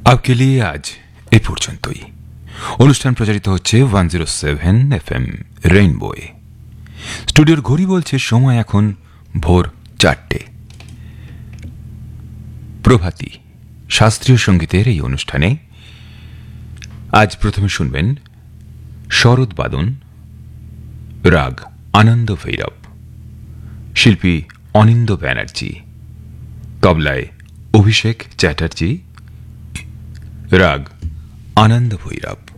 आपके लिए आज এ পর্যন্তই। অনুষ্ঠান প্রচারিত হচ্ছে 107 FM রেইনবোয়ে। স্টুডিওর ঘড়ি বলছে সময় এখন ভোর 4টে। প্রভাতী শাস্ত্রীয় সঙ্গীতের এই অনুষ্ঠানে আজ প্রথমে শুনবেন শরৎ বাদন, রাগ আনন্দ ভৈরব, শিল্পী অনিন্দ ব্যানার্জি, তবলায় অভিষেক চ্যাটার্জি, রাগ আনন্দ ভৈরব।